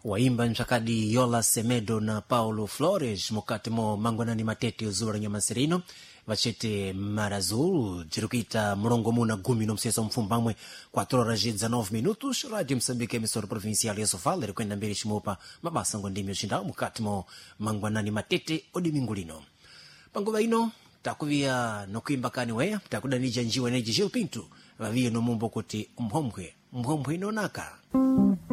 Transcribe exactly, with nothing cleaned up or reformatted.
waimba mchakadi Yola Semedo na Paulo Flores mukati mo mangwanani matete uzura nyamasirino vachete marazulu jirukita murongo muna gumi no mseso mfumbamwe quatro horas e dezenove minutos. Radio Moçambique, emissora provincial ya Sofala rikwenda mbele chimupa mabasa ngondimi yoshindao mukati mo mangwanani matete odimingulino panguva ino takuvia nokuimba kani weya takudanija njiwa neji Gil Pinto vavie no mumbo kuti mphomphwe mphomphwe inonaka.